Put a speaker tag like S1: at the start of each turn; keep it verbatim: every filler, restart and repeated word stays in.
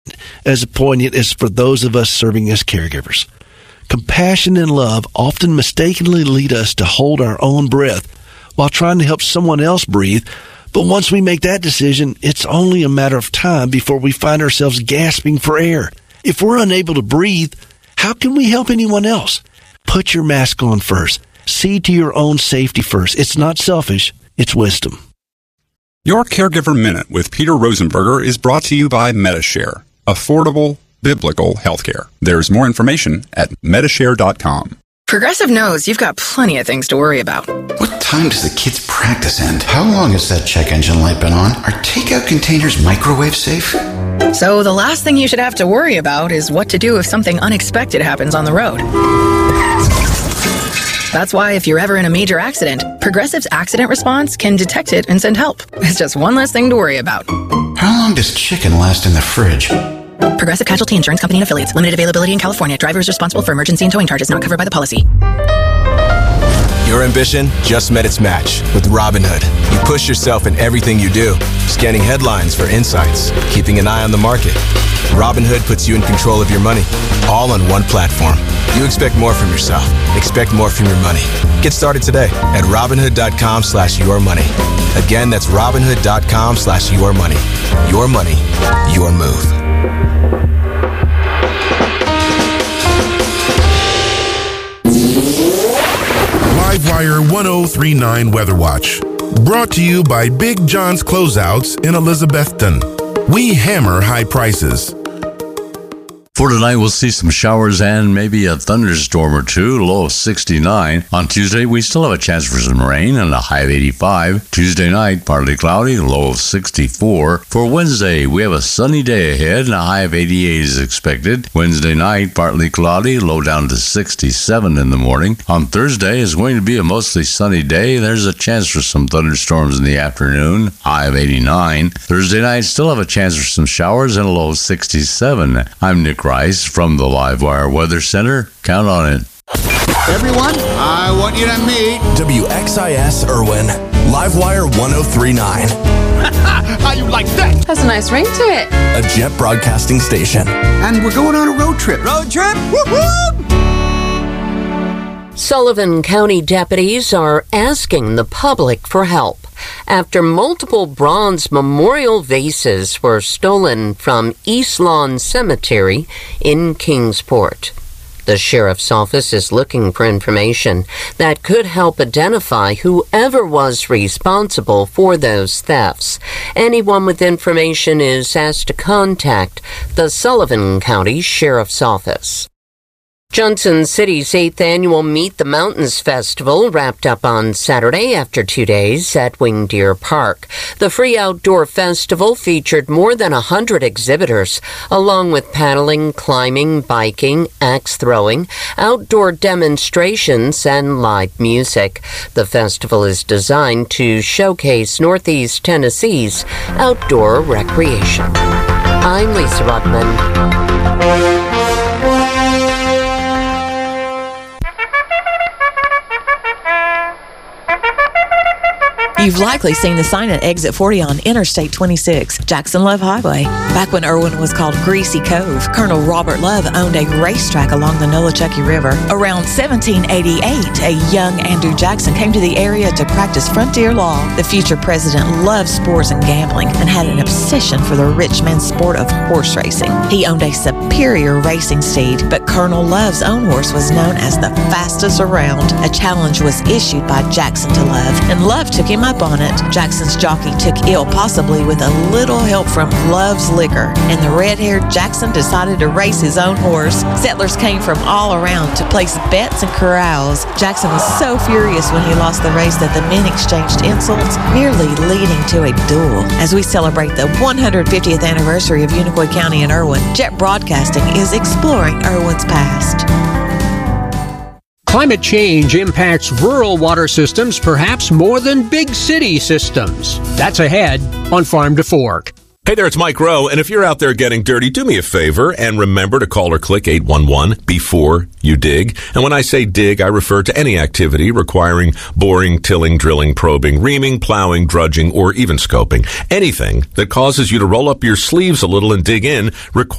S1: as poignant as for those of us serving as caregivers. Compassion and love often mistakenly lead us to hold our own breath while trying to help someone else breathe. But once we make that decision, it's only a matter of time before we find ourselves gasping for air. If we're unable to breathe, how can we help anyone else? Put your mask on first. See to your own safety first. It's not selfish, it's wisdom.
S2: Your Caregiver Minute with Peter Rosenberger is brought to you by Medishare. Affordable, biblical healthcare. There's more information at Medishare dot com.
S3: Progressive knows you've got plenty of things to worry about.
S4: What time does the kids' practice end? How long has that check engine light been on? Are takeout containers microwave safe?
S3: So the last thing you should have to worry about is what to do if something unexpected happens on the road. That's why if you're ever in a major accident, Progressive's accident response can detect it and send help. It's just one less thing to worry about.
S4: How long does chicken last in the fridge?
S3: Progressive Casualty Insurance Company and Affiliates. Limited availability in California. Driver is responsible for emergency and towing charges not covered by the policy.
S5: Your ambition just met its match with Robinhood. You push yourself in everything you do, scanning headlines for insights, keeping an eye on the market. Robinhood puts you in control of your money, all on one platform. You expect more from yourself. Expect more from your money. Get started today at Robinhood.com slash your money. Again, that's Robinhood.com slash your money. Your money, your move.
S6: Livewire one oh three point nine Weather Watch. Brought to you by Big John's Closeouts in Elizabethton. We hammer high prices.
S7: For tonight, we'll see some showers and maybe a thunderstorm or two, low of sixty-nine. On Tuesday, we still have a chance for some rain and a high of eighty-five. Tuesday night, partly cloudy, low of sixty-four. For Wednesday, we have a sunny day ahead and a high of eighty-eight is expected. Wednesday night, partly cloudy, low down to sixty-seven in the morning. On Thursday, is going to be a mostly sunny day. There's a chance for some thunderstorms in the afternoon, high of eighty-nine. Thursday night, still have a chance for some showers and a low of sixty-seven. I'm Nick Rice from the Livewire Weather Center. Count on it.
S8: Everyone, I want you to meet
S9: W X I S Irwin, Livewire one oh three point nine.
S8: How you like that?
S10: Has a nice ring to it.
S9: A Jet Broadcasting station.
S8: And we're going on a road trip. Road trip? Woo-hoo!
S11: Sullivan County deputies are asking the public for help after multiple bronze memorial vases were stolen from East Lawn Cemetery in Kingsport. The sheriff's office is looking for information that could help identify whoever was responsible for those thefts. Anyone with information is asked to contact the Sullivan County Sheriff's Office. Johnson City's eighth annual Meet the Mountains Festival wrapped up on Saturday after two days at Winged Deer Park. The free outdoor festival featured more than one hundred exhibitors, along with paddling, climbing, biking, axe throwing, outdoor demonstrations, and live music. The festival is designed to showcase Northeast Tennessee's outdoor recreation. I'm Lisa Rudman.
S12: You've likely seen the sign at Exit forty on Interstate twenty-six, Jackson Love Highway. Back when Irwin was called Greasy Cove, Colonel Robert Love owned a racetrack along the Nolichucky River. Around seventeen eighty-eight, a young Andrew Jackson came to the area to practice frontier law. The future president loved sports and gambling and had an obsession for the rich man's sport of horse racing. He owned a superior racing steed, but Colonel Love's own horse was known as the fastest around. A challenge was issued by Jackson to Love, and Love took him up on it. Jackson's jockey took ill, possibly with a little help from Love's liquor, and the red-haired Jackson decided to race his own horse. Settlers came from all around to place bets and corrals. Jackson was so furious when he lost the race that the men exchanged insults, nearly leading to a duel. As we celebrate the one hundred fiftieth anniversary of Unicoi County and Irwin, Jet Broadcasting is exploring Irwin's past.
S13: Climate change impacts rural water systems perhaps more than big city systems. That's ahead on Farm to Fork.
S10: Hey there, it's Mike Rowe, and if you're out there getting dirty, do me a favor and remember to call or click eight one one before you dig. And when I say dig, I refer to any activity requiring boring, tilling, drilling, probing, reaming, plowing, drudging, or even scoping. Anything that causes you to roll up your sleeves a little and dig in requires